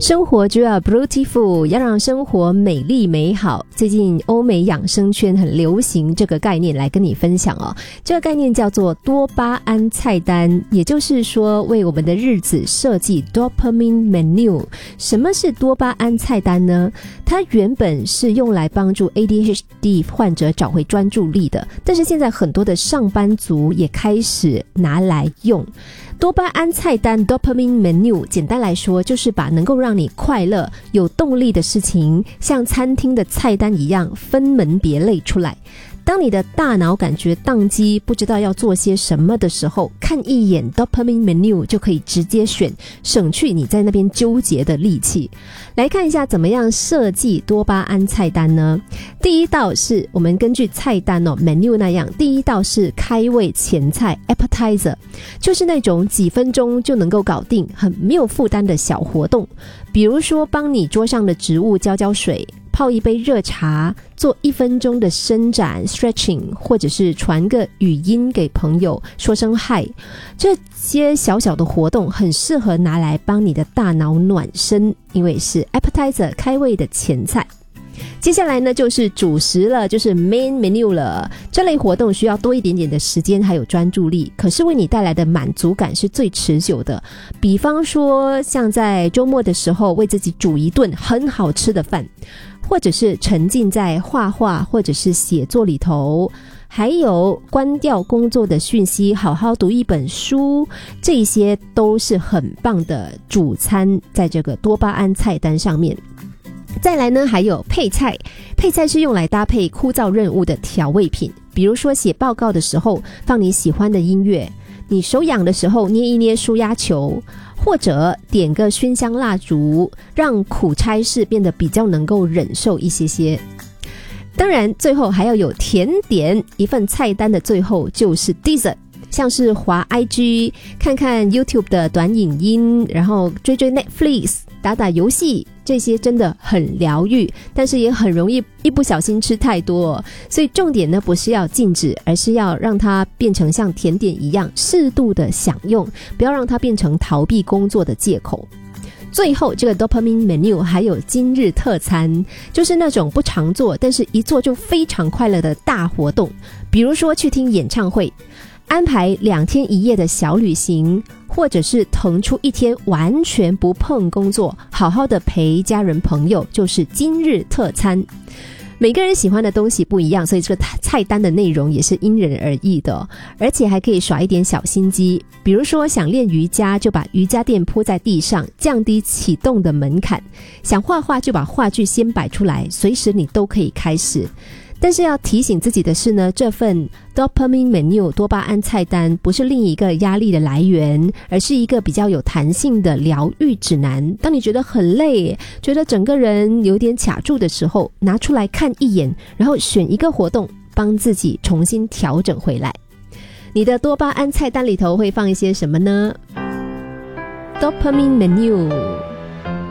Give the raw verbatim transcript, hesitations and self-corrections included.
生活就要 beautiful， 要让生活美丽美好。最近欧美养生圈很流行这个概念，来跟你分享哦。这个概念叫做多巴胺菜单，也就是说为我们的日子设计 dopamine menu。 什么是多巴胺菜单呢？它原本是用来帮助 A D H D 患者找回专注力的，但是现在很多的上班族也开始拿来用。多巴胺菜单 dopamine menu 简单来说就是把能够让你快乐有动力的事情像餐厅的菜单一样分门别类出来。当你的大脑感觉宕机不知道要做些什么的时候，看一眼 dopamine menu 就可以直接选，省去你在那边纠结的力气。来看一下怎么样设计多巴胺菜单呢？第一道是我们根据菜单哦 menu 那样，第一道是开胃前菜 appetizer， 就是那种几分钟就能够搞定很没有负担的小活动，比如说帮你桌上的植物浇浇水，泡一杯热茶，做一分钟的伸展 stretching， 或者是传个语音给朋友说声嗨。这些小小的活动很适合拿来帮你的大脑暖身，因为是 appetizer 开胃的前菜。接下来呢就是主食了，就是 main menu 了。这类活动需要多一点点的时间还有专注力，可是为你带来的满足感是最持久的。比方说像在周末的时候为自己煮一顿很好吃的饭，或者是沉浸在画画或者是写作里头，还有关掉工作的讯息好好读一本书，这些都是很棒的主餐在这个多巴胺菜单上面。再来呢还有配菜，配菜是用来搭配枯燥任务的调味品，比如说写报告的时候放你喜欢的音乐，你手痒的时候捏一捏舒压球，或者点个熏香蜡烛，让苦差事变得比较能够忍受一些些。当然最后还要有甜点，一份菜单的最后就是 dessert， 像是滑 I G 看看 YouTube 的短影音，然后追追 Netflix 打打游戏，这些真的很疗愈，但是也很容易一不小心吃太多哦。所以重点呢不是要禁止，而是要让它变成像甜点一样适度的享用，不要让它变成逃避工作的借口。最后这个 dopamine menu 还有今日特餐，就是那种不常做但是一做就非常快乐的大活动，比如说去听演唱会，安排两天一夜的小旅行，或者是腾出一天完全不碰工作，好好的陪家人朋友，就是今日特餐。每个人喜欢的东西不一样，所以这个菜单的内容也是因人而异的，而且还可以耍一点小心机，比如说想练瑜伽就把瑜伽垫铺在地上，降低启动的门槛，想画画就把画具先摆出来，随时你都可以开始。但是要提醒自己的是呢，这份 dopamine menu 多巴胺菜单不是另一个压力的来源，而是一个比较有弹性的疗愈指南。当你觉得很累，觉得整个人有点卡住的时候，拿出来看一眼，然后选一个活动帮自己重新调整回来。你的多巴胺菜单里头会放一些什么呢？ dopamine menu